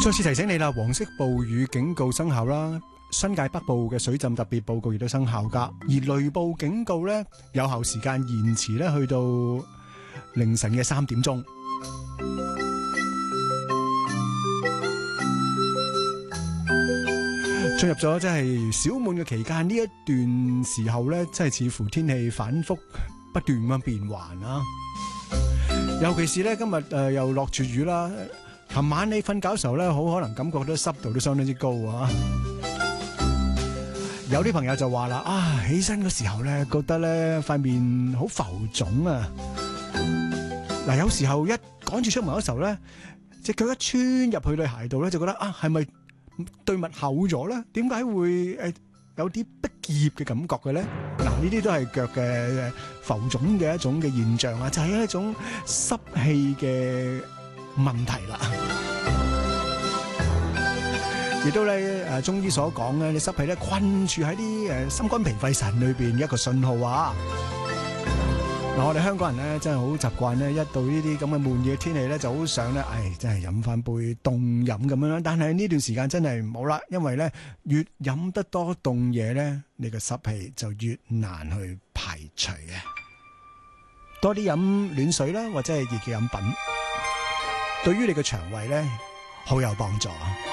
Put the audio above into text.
再次提醒你啦，黃色暴雨警告生效啦，新界北部嘅水浸特別報告亦都生效噶，而雷暴警告咧有效時間延遲咧去到凌晨嘅3點鐘。進入咗即係小滿嘅期間，呢一段時候咧，即係似乎天氣反覆不斷咁變幻啊！尤其是咧今日又落住雨啦，琴晚你瞓覺嘅時候咧，好可能感覺到濕度都相當之高啊！有啲朋友就話啦，起身嘅時候咧，覺得咧塊面好浮腫啊！嗱，有時候一趕住出門嘅時候咧，隻腳一穿入去對鞋度咧，就覺得係咪對襪厚咗咧？點解會有啲逼夾嘅感覺嘅咧？嗱，呢啲都係腳嘅浮腫嘅一種嘅現象啊，就係一種濕氣嘅問題啦。亦都咧中醫所講咧，你濕氣咧困住喺啲心肝脾肺腎裏邊一個信號啊！嗱，我哋香港人咧真係好習慣咧，一到呢啲咁嘅悶熱嘅天氣咧，就好想咧，真係飲翻杯凍飲咁樣啦。但係呢段時間真係唔好啦，因為咧越飲得多凍嘢咧，你個濕氣就越難去排除嘅。多啲飲暖水啦，或者係熱嘅飲品，對於你嘅腸胃咧好有幫助啊！